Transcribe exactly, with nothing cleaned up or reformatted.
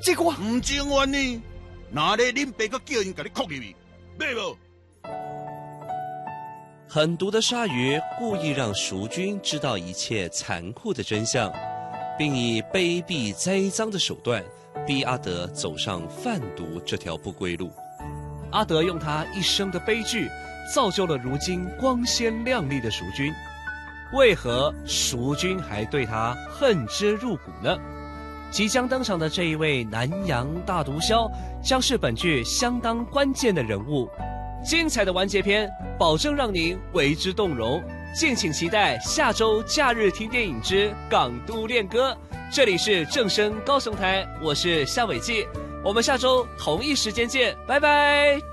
这个唔情愿呢？哪里恁爸个叫人给你扣入去？买无？ 狠毒的鲨鱼故意让蜀军知道一切残酷的真相，并以卑鄙栽赃的手段逼阿德走上贩毒这条不归路。 阿德用他一生的悲剧，造就了如今光鲜亮丽的蜀军。为何蜀军还对他恨之入骨呢？即将登场的这一位南洋大毒枭，将是本剧相当关键的人物。精彩的完结篇，保证让您为之动容。敬请期待下周假日听电影之港都恋歌。这里是正声高雄台，我是夏伟记，我们下周同一时间见，拜拜。